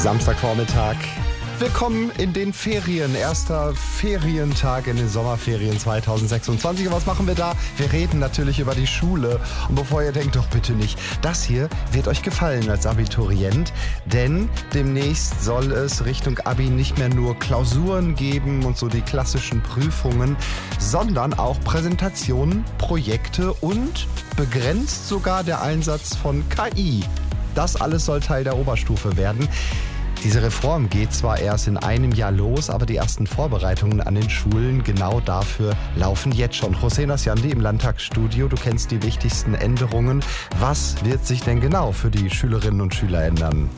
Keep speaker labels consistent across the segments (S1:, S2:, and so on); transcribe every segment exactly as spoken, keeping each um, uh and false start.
S1: Samstagvormittag. Willkommen in den Ferien. Erster Ferientag in den Sommerferien zwanzig sechsundzwanzig. Und was machen wir da? Wir reden natürlich über die Schule. Und bevor ihr denkt, doch bitte nicht, das hier wird euch gefallen als Abiturient. Denn demnächst soll es Richtung Abi nicht mehr nur Klausuren geben und so die klassischen Prüfungen, sondern auch Präsentationen, Projekte und begrenzt sogar der Einsatz von K I. Das alles soll Teil der Oberstufe werden. Diese Reform geht zwar erst in einem Jahr los, aber die ersten Vorbereitungen an den Schulen genau dafür laufen jetzt schon. José Nasciandi im Landtagsstudio, du kennst die wichtigsten Änderungen. Was wird sich denn genau für die Schülerinnen und Schüler ändern?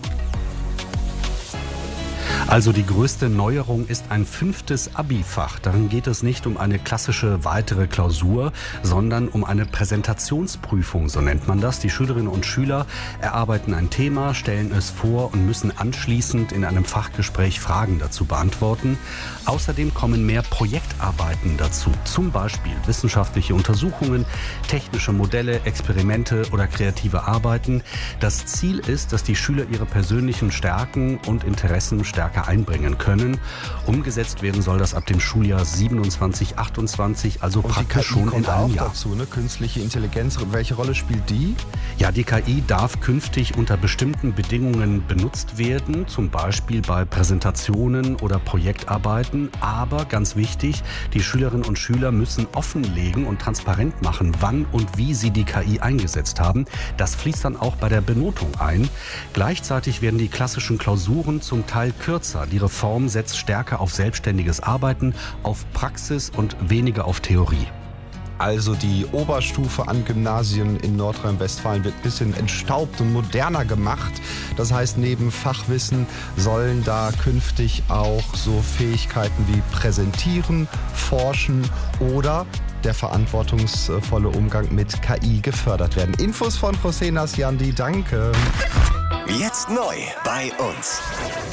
S2: Also die größte Neuerung ist ein fünftes Abi-Fach. Darin geht es nicht um eine klassische weitere Klausur, sondern um eine Präsentationsprüfung, so nennt man das. Die Schülerinnen und Schüler erarbeiten ein Thema, stellen es vor und müssen anschließend in einem Fachgespräch Fragen dazu beantworten. Außerdem kommen mehr Projektarbeiten dazu, zum Beispiel wissenschaftliche Untersuchungen, technische Modelle, Experimente oder kreative Arbeiten. Das Ziel ist, dass die Schüler ihre persönlichen Stärken und Interessen stärker einbringen können. Umgesetzt werden soll das ab dem Schuljahr siebenundzwanzig achtundzwanzig, also
S1: und
S2: praktisch
S1: die K I
S2: schon in
S1: kommt
S2: einem
S1: auch
S2: Jahr.
S1: Dazu, ne? Künstliche Intelligenz, welche Rolle spielt die?
S2: Ja, die K I darf künftig unter bestimmten Bedingungen benutzt werden, zum Beispiel bei Präsentationen oder Projektarbeiten. Aber ganz wichtig, die Schülerinnen und Schüler müssen offenlegen und transparent machen, wann und wie sie die K I eingesetzt haben. Das fließt dann auch bei der Benotung ein. Gleichzeitig werden die klassischen Klausuren zum Teil kürzer. Die Reform setzt stärker auf selbstständiges Arbeiten, auf Praxis und weniger auf Theorie.
S1: Also die Oberstufe an Gymnasien in Nordrhein-Westfalen wird ein bisschen entstaubt und moderner gemacht. Das heißt, neben Fachwissen sollen da künftig auch so Fähigkeiten wie Präsentieren, Forschen oder der verantwortungsvolle Umgang mit K I gefördert werden. Infos von José Nasciandi, danke.
S3: Jetzt neu bei uns.